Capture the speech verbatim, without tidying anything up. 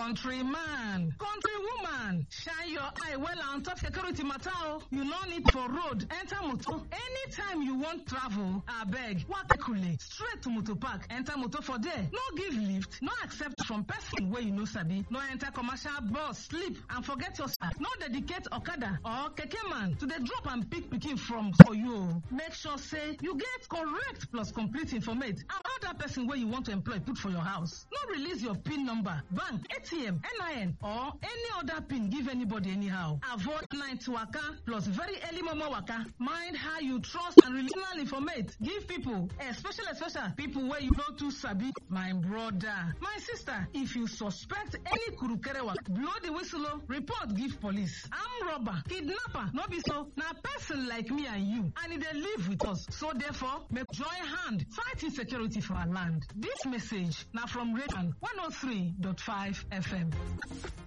Countryman, countrywoman, shine your eye well on top security matter. You no need for road, enter motor. Anytime you want travel, abeg, waka coolly, straight to motor park, enter motor for there. No give lift, no accept from person where you no sabi. No enter commercial bus, sleep and forget your start. No dedicate okada or keke man to the drop and pick pikin from for you. Make sure say you get correct plus complete information about that person where you want to employ put for your house. No release your PIN number, bank, A T M, N I N or any other PIN give anybody anyhow. Avoid night waka plus very early momo waka. Mind how you trust and relational information. Give people, especially especially people where you know too sabi. My brother, my sister, if you suspect any kurukerewa, blow the whistle, report give police. I'm robber, kidnapper, no be so. Now person like me and you, and they live with us. So therefore, make join hand fight insecurity for our land. This message now from Radiant one oh three point five F M.